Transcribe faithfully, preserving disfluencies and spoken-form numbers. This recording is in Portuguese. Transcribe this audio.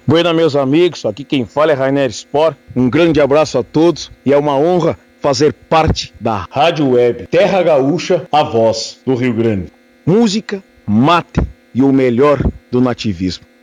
Buena, meus amigos, aqui quem fala é Rainer Sport. Um grande abraço a todos e é uma honra fazer parte da Rádio Web Terra Gaúcha, a voz do Rio Grande. Música, mate e o melhor do nativismo.